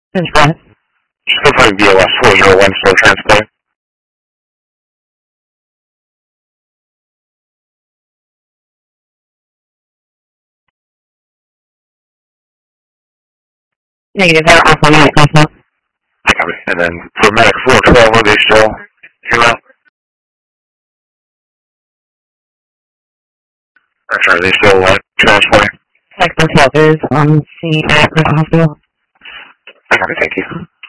This is Brett. Still find BOS 401 slow transport. Negative, they're off on that crosswalk. I got it. And then for medic 412, are they still here out? Or are they still transporting? Sector 12 is on scene at the hospital. I got it, thank you.